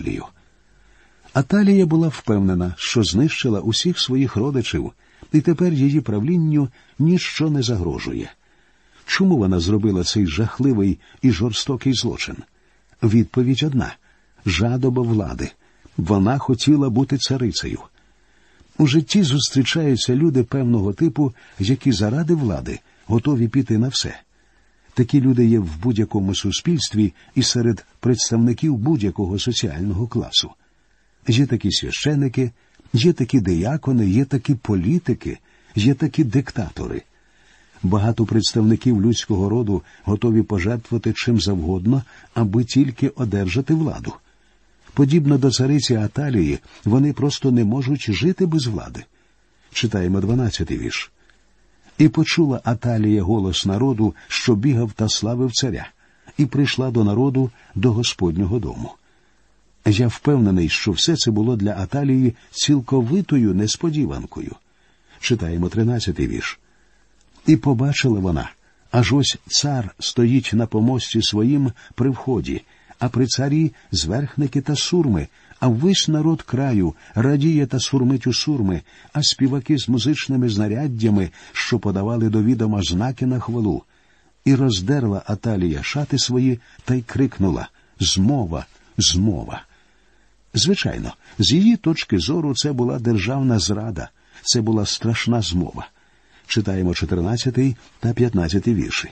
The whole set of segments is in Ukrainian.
Аталію. Аталія була впевнена, що знищила усіх своїх родичів, і тепер її правлінню ніщо не загрожує. Чому вона зробила цей жахливий і жорстокий злочин? Відповідь одна – жадоба влади. Вона хотіла бути царицею. У житті зустрічаються люди певного типу, які заради влади готові піти на все. Такі люди є в будь-якому суспільстві і серед представників будь-якого соціального класу. Є такі священики, є такі диякони, є такі політики, є такі диктатори. Багато представників людського роду готові пожертвувати чим завгодно, аби тільки одержати владу. Подібно до цариці Аталії, вони просто не можуть жити без влади. Читаємо 12-й вірш. «І почула Аталія голос народу, що бігав та славив царя, і прийшла до народу, до Господнього дому». Я впевнений, що все це було для Аталії цілковитою несподіванкою. Читаємо 13-й вірш. «І побачила вона, аж ось цар стоїть на помості своїм при вході, а при царі зверхники та сурми, а весь народ краю радіє та сурмить у сурми, а співаки з музичними знаряддями, що подавали до відома знаки на хвалу. І роздерла Аталія шати свої та й крикнула: «Змова! Змова!» Звичайно, з її точки зору це була державна зрада, це була страшна змова. Читаємо 14 та 15 вірші.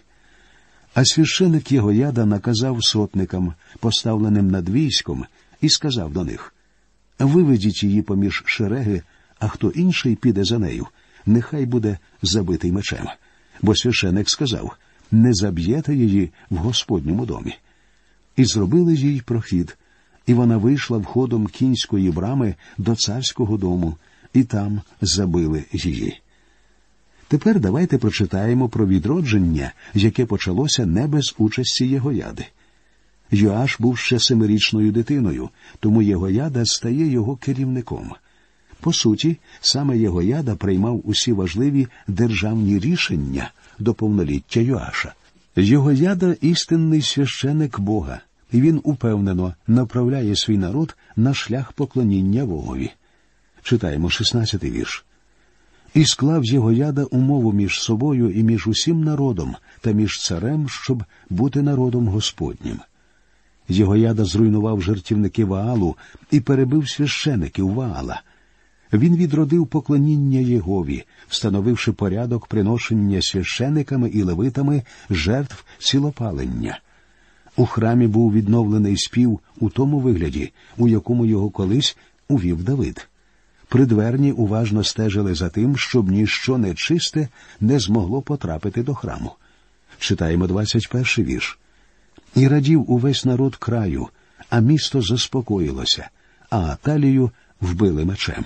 А священик Єгояда наказав сотникам, поставленим над військом, і сказав до них: «Виведіть її поміж шереги, а хто інший піде за нею, нехай буде забитий мечем». Бо священик сказав: «Не заб'єте її в Господньому домі». І зробили їй прохід, і вона вийшла входом кінської брами до царського дому, і там забили її. Тепер давайте прочитаємо про відродження, яке почалося не без участі Єгояди. Йоаш був ще 7-річною дитиною, тому Єгояда стає його керівником. По суті, саме Єгояда приймав усі важливі державні рішення до повноліття Йоаша. Єгояда – істинний священик Бога, і він упевнено направляє свій народ на шлях поклоніння Богові. Читаємо 16-й вірш. «І склав Єгояда умову між собою і між усім народом та між царем, щоб бути народом Господнім». Єгояда зруйнував жертівники Ваалу і перебив священиків Ваала. Він відродив поклоніння Єгові, встановивши порядок приношення священиками і левитами жертв цілопалення. У храмі був відновлений спів у тому вигляді, у якому його колись увів Давид. Придверні уважно стежили за тим, щоб ніщо нечисте не змогло потрапити до храму. Читаємо 21-й вірш. «І радів увесь народ краю, а місто заспокоїлося, а Аталію вбили мечем».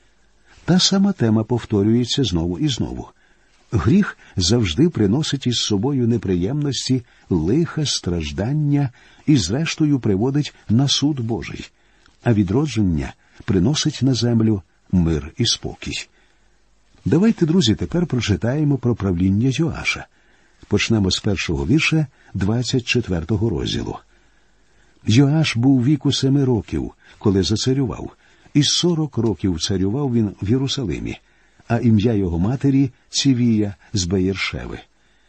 Та сама тема повторюється знову і знову. Гріх завжди приносить із собою неприємності, лиха, страждання і, зрештою, приводить на суд Божий. А відродження приносить на землю мир і спокій. Давайте, друзі, тепер прочитаємо про правління Йоаша. Почнемо з 1-го вірша 24-го розділу. «Йоаш був віку 7 років, коли зацарював, і 40 років царював він в Єрусалимі, а ім'я його матері – Цівія з Беєршеви».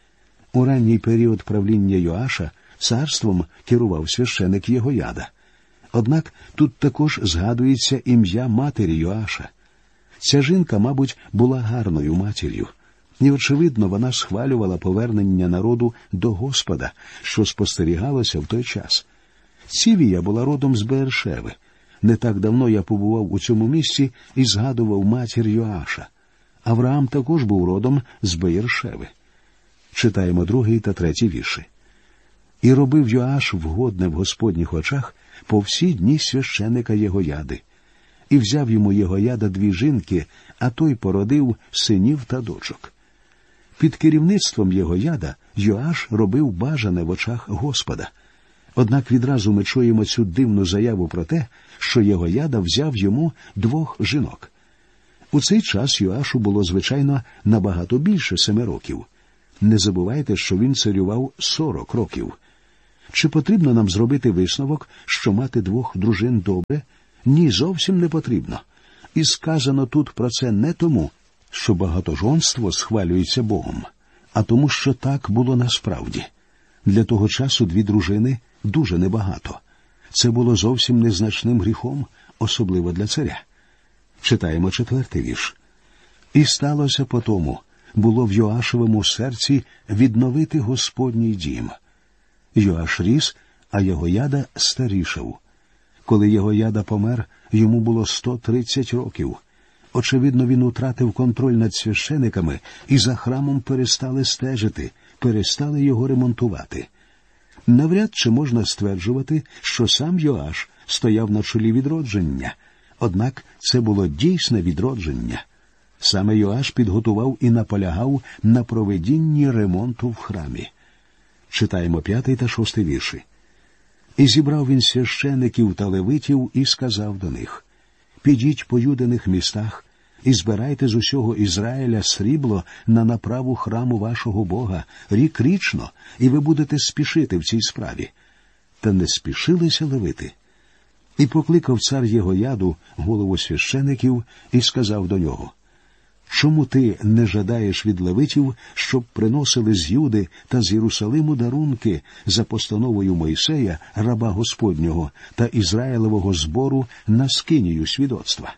У ранній період правління Йоаша царством керував священик Єгояда. Однак тут також згадується ім'я матері Йоаша. Ця жінка, мабуть, була гарною матір'ю. І, очевидно, вона схвалювала повернення народу до Господа, що спостерігалося в той час. Цівія була родом з Беєршеви. Не так давно я побував у цьому місці і згадував матір Йоаша. Авраам також був родом з Беєршеви. Читаємо 2-й та 3-й вірші. «І робив Йоаш вгодне в Господніх очах по всі дні священика Єгояди. І взяв йому Єгояда 2 жінки, а той породив синів та дочок». Під керівництвом Єгояда Йоаш робив бажане в очах Господа. Однак відразу ми чуємо цю дивну заяву про те, що Єгояда взяв йому 2 жінок. У цей час Йоашу було, звичайно, набагато більше 7 років. Не забувайте, що він царював 40 років. Чи потрібно нам зробити висновок, що мати двох дружин добре? Ні, зовсім не потрібно. І сказано тут про це не тому, що багатожонство схвалюється Богом, а тому, що так було насправді. Для того часу 2 дружини – дуже небагато. Це було зовсім незначним гріхом, особливо для царя. Читаємо 4-й вірш. «І сталося потому, було в Йоашевому серці відновити Господній дім. Йоаш ріс, а Єгояда старішав. Коли Єгояда помер, йому було 130 років. Очевидно, він утратив контроль над священиками і за храмом перестали стежити, перестали його ремонтувати. Навряд чи можна стверджувати, що сам Йоаш стояв на чолі відродження, однак це було дійсне відродження. Саме Йоаш підготував і наполягав на проведінні ремонту в храмі. Читаємо 5 та 6 вірші. «І зібрав він священиків та левитів і сказав до них, підіть по юдиних містах і збирайте з усього Ізраїля срібло на направу храму вашого Бога рік-річно, і ви будете спішити в цій справі». Та не спішилися левити. І покликав цар Єгояду, голову священиків, і сказав до нього, «Чому ти не жадаєш від левитів, щоб приносили з Юди та з Єрусалиму дарунки за постановою Мойсея, раба Господнього, та Ізраїлевого збору на скинію свідоцтва?»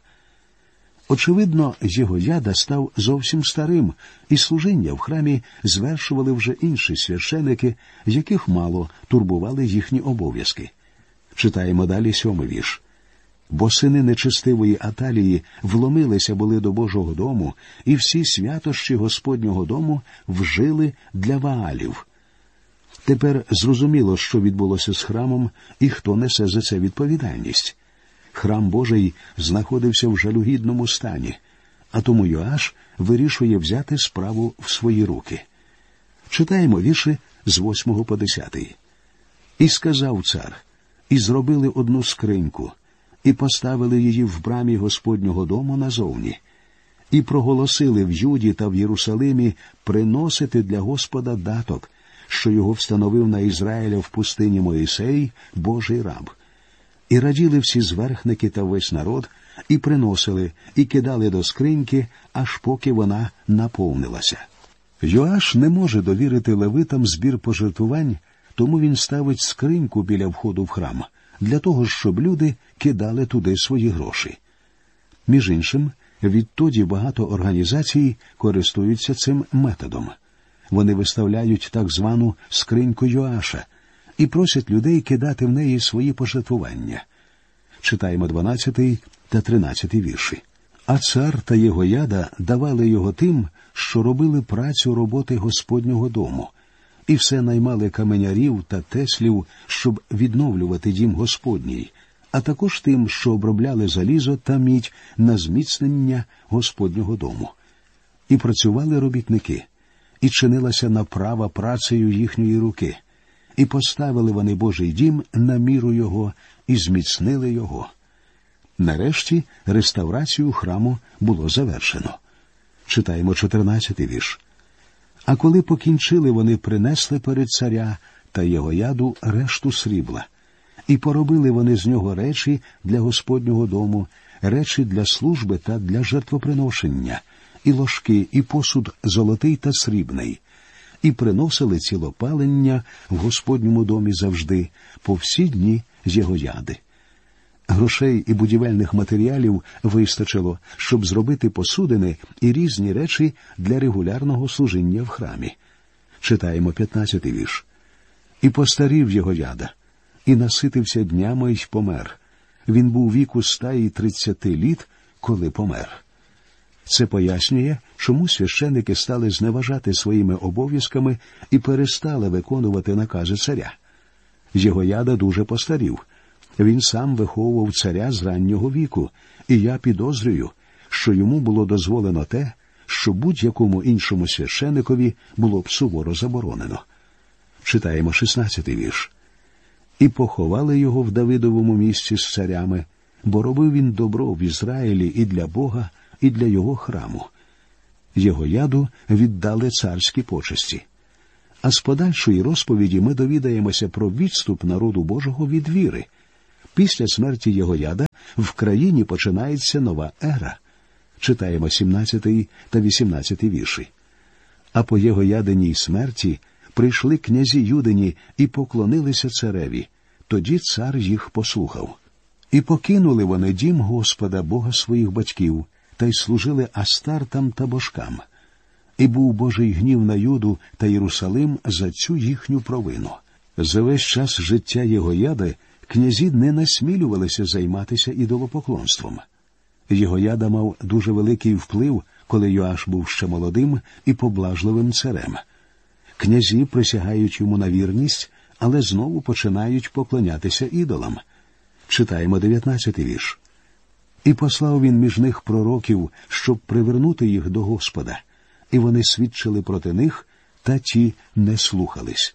Очевидно, Єгояда став зовсім старим, і служіння в храмі звершували вже інші священики, яких мало турбували їхні обов'язки. Читаємо далі 7-й вірш. «Бо сини нечестивої Аталії вломилися були до Божого дому, і всі святощі Господнього дому вжили для Ваалів». Тепер зрозуміло, що відбулося з храмом і хто несе за це відповідальність. Храм Божий знаходився в жалюгідному стані, а тому Йоаш вирішує взяти справу в свої руки. Читаємо вірші з 8 по 10. «І сказав цар, і зробили одну скриньку, і поставили її в брамі Господнього дому назовні, і проголосили в Юді та в Єрусалимі приносити для Господа даток, що його встановив на Ізраїля в пустині Моїсей, Божий раб. І раділи всі зверхники та весь народ, і приносили, і кидали до скриньки, аж поки вона наповнилася». Йоаш не може довірити левитам збір пожертвувань, тому він ставить скриньку біля входу в храм, для того, щоб люди кидали туди свої гроші. Між іншим, відтоді багато організацій користуються цим методом. Вони виставляють так звану скриньку Йоаша і просять людей кидати в неї свої пожертвування. Читаємо 12 та 13 вірші. «А цар та Єгояда давали його тим, що робили працю роботи Господнього дому, і все наймали каменярів та теслів, щоб відновлювати дім Господній, а також тим, що обробляли залізо та мідь на зміцнення Господнього дому. І працювали робітники, і чинилася направа працею їхньої руки, і поставили вони Божий дім на міру його, і зміцнили його». Нарешті реставрацію храму було завершено. Читаємо 14 вірш. «А коли покінчили, вони принесли перед царя та Єгояду решту срібла. І поробили вони з нього речі для Господнього дому, речі для служби та для жертвоприношення, і ложки, і посуд золотий та срібний. І приносили цілопалення в Господньому домі завжди, по всі дні Єгояди». Грошей і будівельних матеріалів вистачило, щоб зробити посудини і різні речі для регулярного служіння в храмі. Читаємо 15 вірш. «І постарів Єгояда, і наситився днями й помер. Він був віку 130 літ, коли помер». Це пояснює, чому священики стали зневажати своїми обов'язками і перестали виконувати накази царя. Єгояда дуже постарів. Він сам виховував царя з раннього віку, і я підозрюю, що йому було дозволено те, що будь-якому іншому священикові було б суворо заборонено. Читаємо 16 вірш. «І поховали його в Давидовому місці з царями, бо робив він добро в Ізраїлі і для Бога, і для його храму». Єгояду віддали царські почесті. А з подальшої розповіді ми довідаємося про відступ народу Божого від віри. Після смерті Єгояда в країні починається нова ера. Читаємо 17 та 18 вірші. А по Єгоядиній смерті прийшли князі Юдині і поклонилися цареві. Тоді цар їх послухав. І покинули вони дім Господа, Бога своїх батьків, та й служили Астартам та божкам. І був Божий гнів на Юду та Єрусалим за цю їхню провину. За весь час життя Єгояди князі не насмілювалися займатися ідолопоклонством. Єгояда мав дуже великий вплив, коли Йоаш був ще молодим і поблажливим царем. Князі присягають йому на вірність, але знову починають поклонятися ідолам. Читаємо 19 вірш. «І послав він між них пророків, щоб привернути їх до Господа. І вони свідчили проти них, та ті не слухались».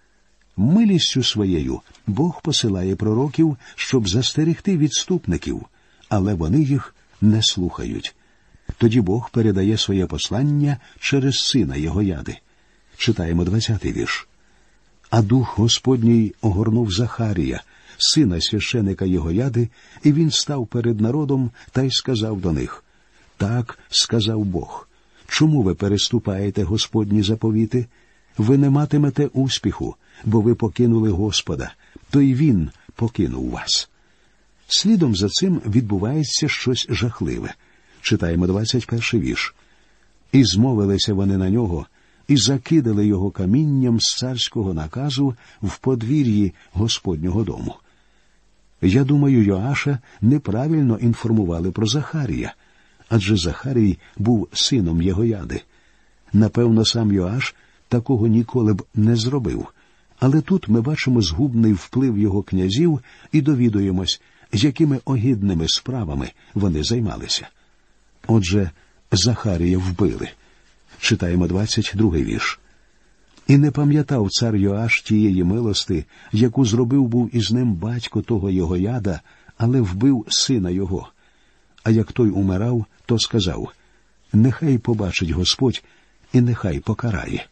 Милістю своєю Бог посилає пророків, щоб застерегти відступників, але вони їх не слухають. Тоді Бог передає своє послання через сина Єгояди. Читаємо 20 вірш. «А дух Господній огорнув Захарія, сина священика Єгояди, і він став перед народом та й сказав до них: Так сказав Бог, чому ви переступаєте Господні заповіти? Ви не матимете успіху, бо ви покинули Господа, то й Він покинув вас». Слідом за цим відбувається щось жахливе. Читаємо 21 вірш. «І змовилися вони на нього, і закидали його камінням з царського наказу в подвір'ї Господнього дому». Я думаю, Йоаша неправильно інформували про Захарія, адже Захарій був сином Єгояди. Напевно, сам Йоаш такого ніколи б не зробив. Але тут ми бачимо згубний вплив його князів і довідуємось, якими огидними справами вони займалися. Отже, Захарія вбили. Читаємо 22 вірш. «І не пам'ятав цар Йоаш тієї милости, яку зробив був із ним батько того Єгояда, але вбив сина його. А як той умирав, то сказав: нехай побачить Господь, і нехай покарає».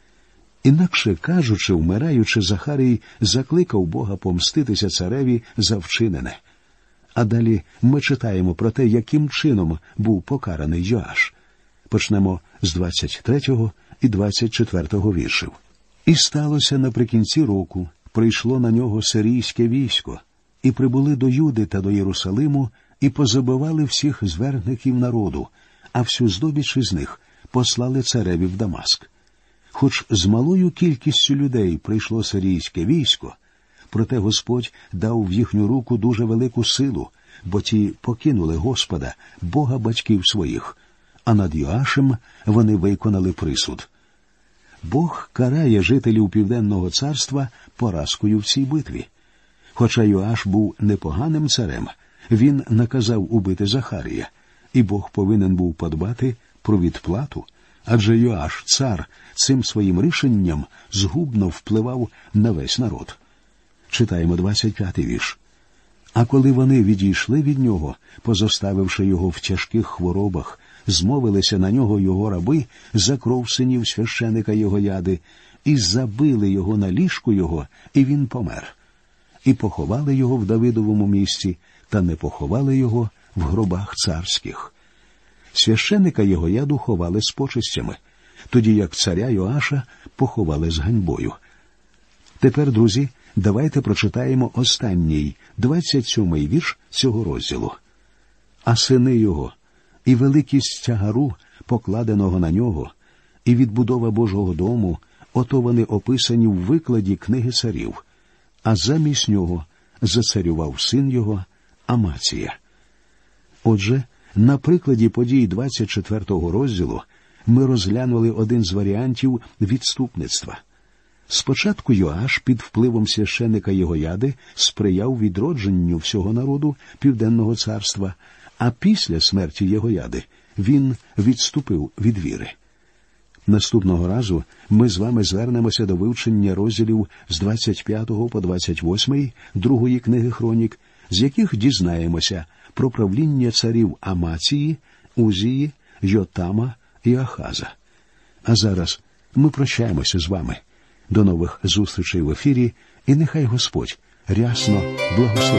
Інакше кажучи, вмираючи, Захарій закликав Бога помститися цареві за вчинене. А далі ми читаємо про те, яким чином був покараний Йоаш. Почнемо з 23 і 24 віршів. «І сталося наприкінці року, прийшло на нього сирійське військо, і прибули до Юди та до Єрусалиму, і позабивали всіх зверхників народу, а всю здобич із них послали цареві в Дамаск. Хоч з малою кількістю людей прийшло сирійське військо, проте Господь дав в їхню руку дуже велику силу, бо ті покинули Господа, Бога батьків своїх, а над Йоашем вони виконали присуд». Бог карає жителів Південного царства поразкою в цій битві. Хоча Йоаш був непоганим царем, він наказав убити Захарія, і Бог повинен був подбати про відплату, адже Йоаш, цар, цим своїм рішенням згубно впливав на весь народ. Читаємо 25 вірш. «А коли вони відійшли від нього, позоставивши його в тяжких хворобах, змовилися на нього його раби за кров синів священика Єгояди, і забили його на ліжку його, і він помер. І поховали його в Давидовому місті, та не поховали його в гробах царських. Священика Єгояду ховали з почестями, тоді як царя Йоаша поховали з ганьбою». Тепер, друзі, давайте прочитаємо останній, 27-й вірш цього розділу. «А сини його, і великість тягару, покладеного на нього, і відбудова Божого дому, ото вони описані в викладі книги царів. А замість нього зацарював син його Амація». Отже, на прикладі подій 24-го розділу ми розглянули один з варіантів відступництва. Спочатку Йоаш під впливом священика Єгояди сприяв відродженню всього народу Південного царства, а після смерті Єгояди він відступив від віри. Наступного разу ми з вами звернемося до вивчення розділів з 25 по 28 другої книги Хронік, з яких дізнаємося про правління царів Амації, Узії, Йотама і Ахаза. А зараз ми прощаємося з вами. До нових зустрічей в ефірі, і нехай Господь рясно благословить.